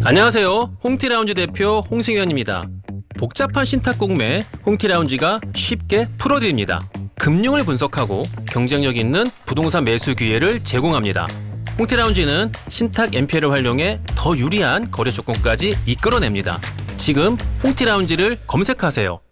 안녕하세요. 홍티라운지 대표 홍승현입니다. 복잡한 신탁 공매 홍티라운지가 쉽게 풀어드립니다. 금융을 분석하고 경쟁력 있는 부동산 매수 기회를 제공합니다. 홍티라운지는 신탁 MPL을 활용해 더 유리한 거래 조건까지 이끌어냅니다. 지금 홍티라운지를 검색하세요.